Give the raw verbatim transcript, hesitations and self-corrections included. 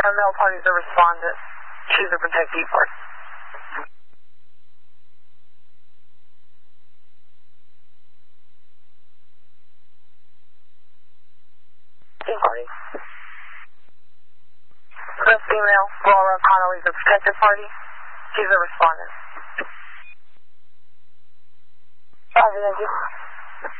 The male party is the respondent. She's the protectee party. Tea party. The female, Laura Connolly, is the protected party. She's the respondent. Roger, thank you.